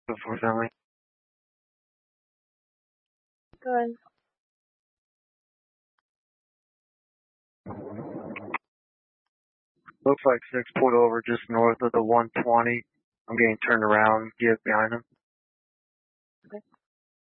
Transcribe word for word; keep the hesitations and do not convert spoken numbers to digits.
Before family. Good. Looks like six pulled over just north of the one twenty. I'm getting turned around, get behind him.